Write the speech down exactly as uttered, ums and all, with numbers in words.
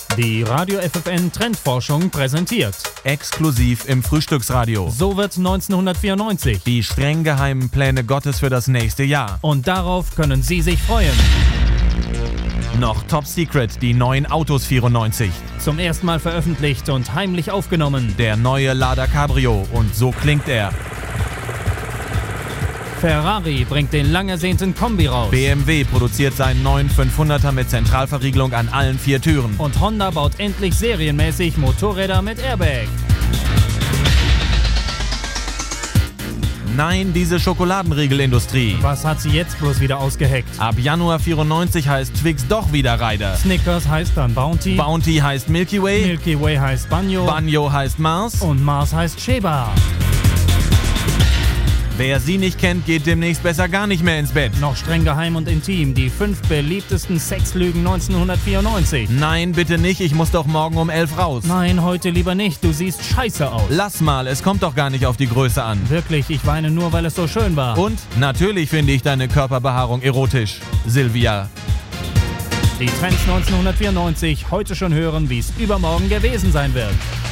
Die Radio F F N Trendforschung präsentiert. Exklusiv im Frühstücksradio. So wird neunzehnhundertvierundneunzig. Die streng geheimen Pläne Gottes für das nächste Jahr. Und darauf können Sie sich freuen. Noch Top Secret, die neuen Autos vierundneunzig. Zum ersten Mal veröffentlicht und heimlich aufgenommen. Der neue Lada Cabrio und so klingt er. Ferrari bringt den lang ersehnten Kombi raus. B M W produziert seinen neuen fünfhunderter mit Zentralverriegelung an allen vier Türen. Und Honda baut endlich serienmäßig Motorräder mit Airbag. Nein, diese Schokoladenriegelindustrie. Was hat sie jetzt bloß wieder ausgeheckt? Ab Januar vierundneunzig heißt Twix doch wieder Ryder. Snickers heißt dann Bounty. Bounty heißt Milky Way. Milky Way heißt Banjo. Banjo heißt Mars. Und Mars heißt Sheba. Wer sie nicht kennt, geht demnächst besser gar nicht mehr ins Bett. Noch streng geheim und intim, die fünf beliebtesten Sexlügen neunzehnhundertvierundneunzig. Nein, bitte nicht, ich muss doch morgen um elf raus. Nein, heute lieber nicht, du siehst scheiße aus. Lass mal, es kommt doch gar nicht auf die Größe an. Wirklich, ich weine nur, weil es so schön war. Und natürlich finde ich deine Körperbehaarung erotisch, Silvia. Die Trends neunzehnhundertvierundneunzig, heute schon hören, wie es übermorgen gewesen sein wird.